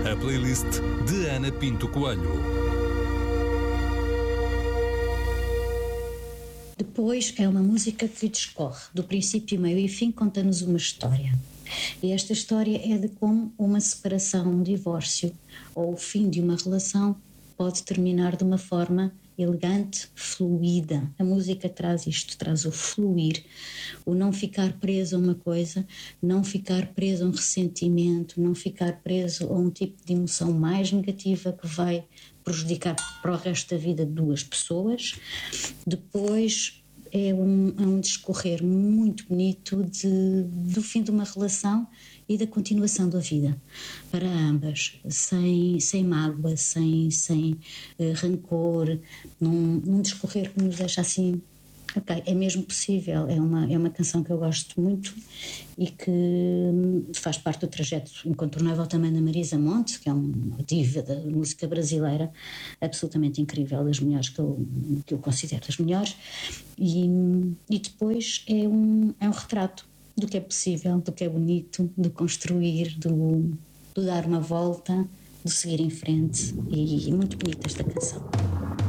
A playlist de Ana Pinto Coelho. Depois é uma música que discorre do princípio, meio e fim, conta-nos uma história. E esta história é de como uma separação, um divórcio ou o fim de uma relação pode terminar de uma forma elegante, fluida. A música traz isto, traz o fluir, o não ficar preso a uma coisa, não ficar preso a um ressentimento, não ficar preso a um tipo de emoção mais negativa que vai prejudicar para o resto da vida de duas pessoas. Depois é um discorrer muito bonito do fim de uma relação e da continuação da vida para ambas, sem mágoa, sem rancor, num discorrer que nos deixa assim, ok, é mesmo possível. É uma canção que eu gosto muito e que faz parte do trajeto incontornável também da Marisa Monte, que é uma diva da música brasileira absolutamente incrível, das melhores que eu considero das melhores, e depois é um retrato do que é possível, do que é bonito, do construir, do dar uma volta, do seguir em frente, e muito bonita esta canção.